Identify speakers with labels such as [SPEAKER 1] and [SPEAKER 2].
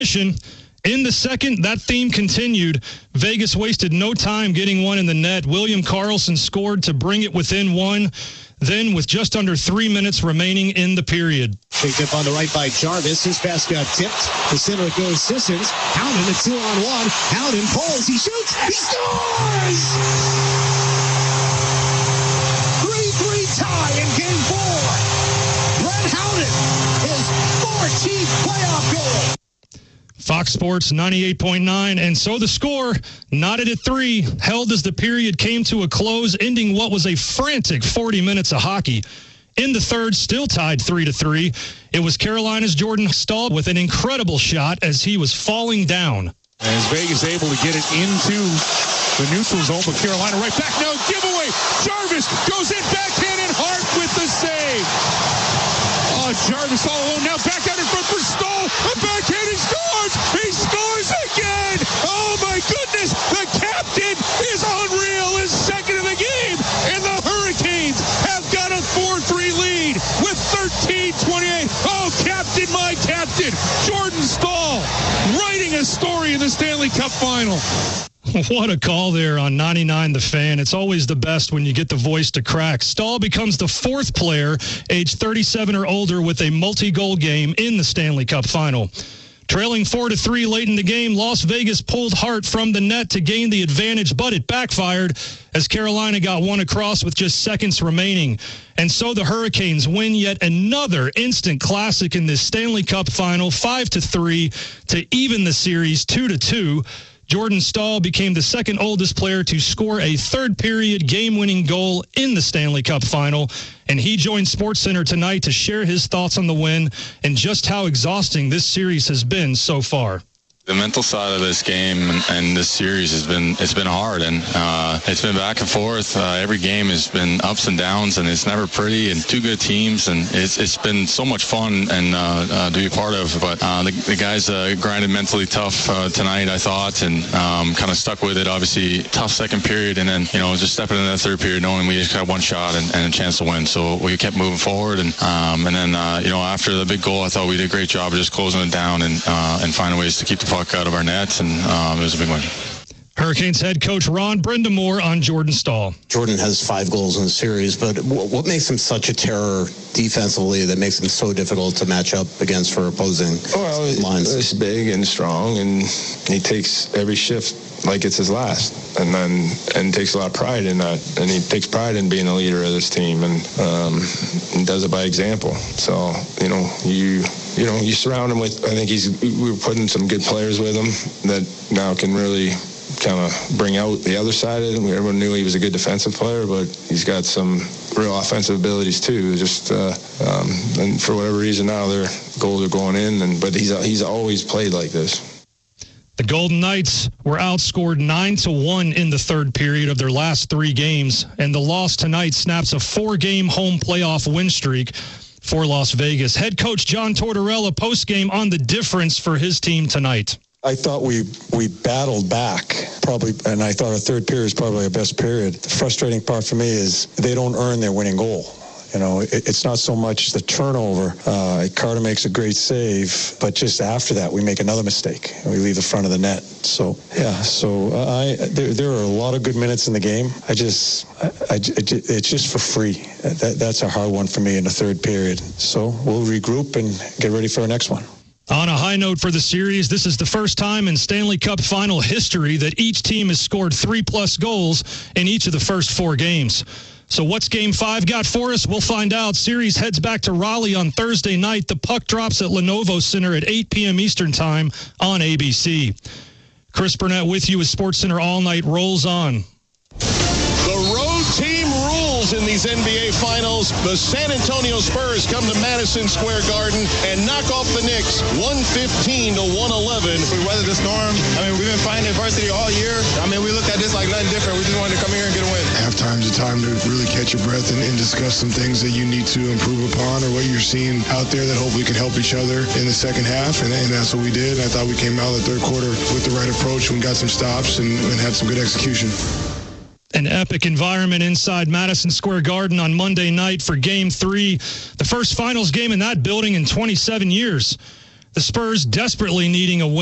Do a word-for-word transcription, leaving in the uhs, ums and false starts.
[SPEAKER 1] In the second, that theme continued. Vegas wasted no time getting one in the net. William Karlsson scored to bring it within one. Then, with just under three minutes remaining in the period.
[SPEAKER 2] Picked up on the right by Jarvis. His pass got tipped. The center it goes Sissons. Howden, a two on one. Howden pulls. He shoots. He scores! three three tie in game four. Brett Howden, his fourteenth playoff goal.
[SPEAKER 1] Fox Sports ninety-eight point nine, and so the score, knotted at three, held as the period came to a close, ending what was a frantic forty minutes of hockey. In the third, still tied three to three, it was Carolina's Jordan Staal with an incredible shot as he was falling down.
[SPEAKER 3] As Vegas able to get it into the neutral zone, but Carolina right back now, giveaway. Jarvis goes in, backhand, and Hart with the save. Oh, Jarvis all alone now, back out in front for Staal. A backhand, he scores! He scores again! Oh my goodness! The captain is unreal! His second of the game! And the Hurricanes have got a four three lead with thirteen twenty-eight. Oh, captain, my captain! Jordan Staal writing a story in the Stanley Cup final.
[SPEAKER 1] What a call there on ninety-nine The Fan. It's always the best when you get the voice to crack. Staal becomes the fourth player age thirty-seven or older with a multi-goal game in the Stanley Cup final. Trailing four to three late in the game, Las Vegas pulled Hart from the net to gain the advantage, but it backfired as Carolina got one across with just seconds remaining. And so the Hurricanes win yet another instant classic in this Stanley Cup final, five to three to even the series two to two. Jordan Staal became the second oldest player to score a third-period game-winning goal in the Stanley Cup final, and he joined SportsCenter tonight to share his thoughts on the win and just how exhausting this series has been so far.
[SPEAKER 4] The mental side of this game and, and this series has been it's been hard, and uh, it's been back and forth. Uh, every game has been ups and downs, and it's never pretty. And two good teams, and it's it's been so much fun and uh, uh, to be part of. But uh, the, the guys uh, grinded mentally tough uh, tonight, I thought, and um, kind of stuck with it. Obviously, tough second period, and then you know just stepping into that third period, knowing we just got one shot and, and a chance to win. So we kept moving forward, and um, and then uh, you know after the big goal, I thought we did a great job of just closing it down and uh, and finding ways to keep the puck out of our nets, and um, it was a big win.
[SPEAKER 1] Hurricanes head coach Ron Brindamore on Jordan Staal.
[SPEAKER 5] Jordan has five goals in the series, but what makes him such a terror defensively that makes him so difficult to match up against for opposing
[SPEAKER 6] well,
[SPEAKER 5] lines?
[SPEAKER 6] He's big and strong, and he takes every shift like it's his last, and then and takes a lot of pride in that, and he takes pride in being the leader of this team, and, um, and does it by example. So you know you. You know, you surround him with, I think he's, we were putting some good players with him that now can really kind of bring out the other side of him. Everyone knew he was a good defensive player, but he's got some real offensive abilities too. Just, uh, um, and for whatever reason now their goals are going in, and but he's he's always played like this.
[SPEAKER 1] The Golden Knights were outscored nine to one in the third period of their last three games, and the loss tonight snaps a four-game home playoff win streak for Las Vegas. Head coach John Tortorella post-game on the difference for his team tonight.
[SPEAKER 7] I thought we we battled back, probably, and I thought our third period is probably our best period. The frustrating part for me is they don't earn their winning goal. You know, it, it's not so much the turnover. Uh, Carter makes a great save, but just after that, we make another mistake, and we leave the front of the net. So, yeah, so I there, there are a lot of good minutes in the game. I just, I, I, it's just for free. That, that's a hard one for me in the third period. So we'll regroup and get ready for our next one.
[SPEAKER 1] On a high note for the series, this is the first time in Stanley Cup final history that each team has scored three-plus goals in each of the first four games. So what's Game five got for us? We'll find out. Series heads back to Raleigh on Thursday night. The puck drops at Lenovo Center at eight p.m. Eastern Time on A B C. Chris Burnett with you as SportsCenter All Night rolls on.
[SPEAKER 8] The road team rules in these N B A Finals. The San Antonio Spurs come to Madison Square Garden and knock off the Knicks one fifteen to one eleven.
[SPEAKER 9] We weathered the storm. I mean, we've been fighting adversity all year. I mean, we looked at this like nothing different. We just wanted to come here and get a win.
[SPEAKER 10] Halftime's a time to really catch your breath and, and discuss some things that you need to improve upon or what you're seeing out there that hopefully can help each other in the second half, and, and that's what we did. I thought we came out of the third quarter with the right approach and got some stops and, and had some good execution.
[SPEAKER 1] An epic environment inside Madison Square Garden on Monday night for Game three, the first finals game in that building in twenty-seven years. The Spurs desperately needing a win.